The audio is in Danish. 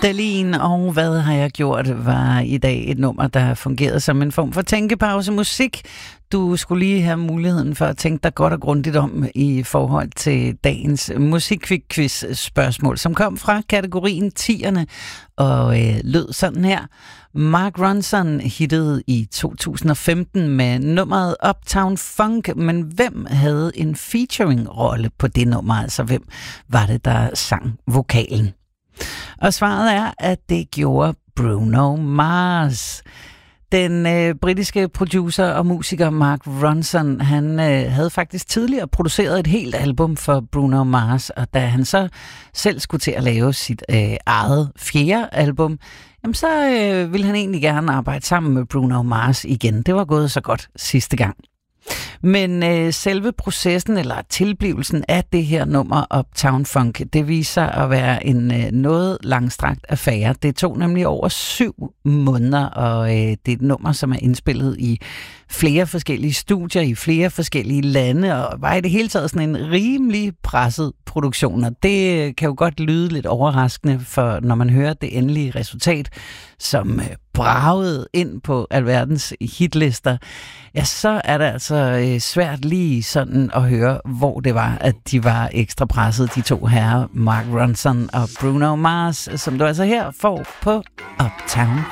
Dahlin og Hvad har jeg gjort var i dag et nummer, der fungerede som en form for tænkepause musik. Du skulle lige have muligheden for at tænke dig godt og grundigt om i forhold til dagens musikquiz-spørgsmål, som kom fra kategorien 10'erne og lød sådan her. Mark Ronson hittede i 2015 med nummeret Uptown Funk, men hvem havde en featuring-rolle på det nummer? Altså hvem var det, der sang vokalen? Og svaret er, at det gjorde Bruno Mars. Den britiske producer og musiker Mark Ronson, han havde faktisk tidligere produceret et helt album for Bruno Mars, og da han så selv skulle til at lave sit eget fjerde album, jamen så ville han egentlig gerne arbejde sammen med Bruno Mars igen. Det var gået så godt sidste gang. Men selve processen eller tilblivelsen af det her nummer Uptown Funk, det viser at være en noget langstrakt affære. Det tog nemlig over 7 måneder, og det er et nummer, som er indspillet i flere forskellige studier i flere forskellige lande, og var i det hele taget sådan en rimelig presset produktion. Og det kan jo godt lyde lidt overraskende, for når man hører det endelige resultat, som bragede ind på alverdens hitlister, ja, så er det altså svært lige sådan at høre, hvor det var, at de var ekstra presset, de to herrer, Mark Ronson og Bruno Mars, som du altså her får på Uptown